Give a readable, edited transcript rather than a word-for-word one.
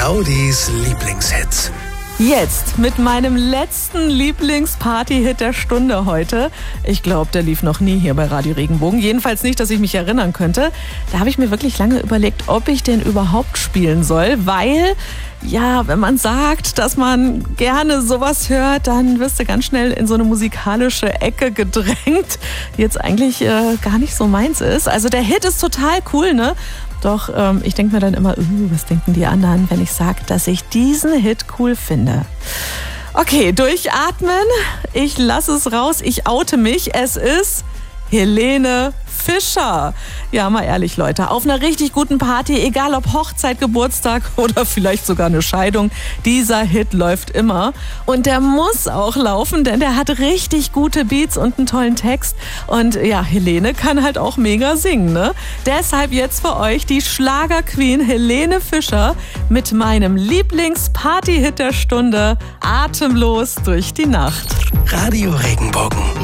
Claudis Lieblingshits. Jetzt mit meinem letzten Lieblingsparty-Hit der Stunde heute. Ich glaube, der lief noch nie hier bei Radio Regenbogen. Jedenfalls nicht, dass ich mich erinnern könnte. Da habe ich mir wirklich lange überlegt, ob ich den überhaupt spielen soll, weil, ja, wenn man sagt, dass man gerne sowas hört, dann wirst du ganz schnell in so eine musikalische Ecke gedrängt, die jetzt eigentlich gar nicht so meins ist. Also der Hit ist total cool, ne? Doch ich denke mir dann immer, was denken die anderen, wenn ich sage, dass ich diesen Hit cool finde. Okay, durchatmen. Ich lasse es raus. Ich oute mich. Es ist Helene Fischer. Ja, mal ehrlich, Leute, auf einer richtig guten Party, egal ob Hochzeit, Geburtstag oder vielleicht sogar eine Scheidung, dieser Hit läuft immer. Und der muss auch laufen, denn der hat richtig gute Beats und einen tollen Text. Und ja, Helene kann halt auch mega singen, ne? Deshalb jetzt für euch die Schlagerqueen Helene Fischer mit meinem Lieblingsparty-Hit der Stunde, Atemlos durch die Nacht. Radio Regenbogen.